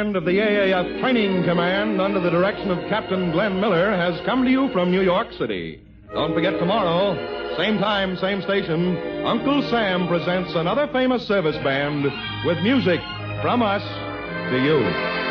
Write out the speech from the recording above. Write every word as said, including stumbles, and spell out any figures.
Of the A A F Training Command under the direction of Captain Glenn Miller has come to you from New York City. Don't forget tomorrow, same time, same station, Uncle Sam presents another famous service band with music from us to you.